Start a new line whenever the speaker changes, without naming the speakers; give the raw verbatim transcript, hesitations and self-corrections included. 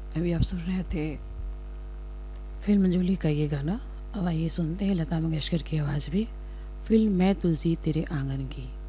अभी आप सुन रहे थे फिल्म जूली का ये गाना। अब आइए सुनते हैं लता मंगेशकर की आवाज़ भी, फिल्म मैं तुलसी तेरे आंगन की।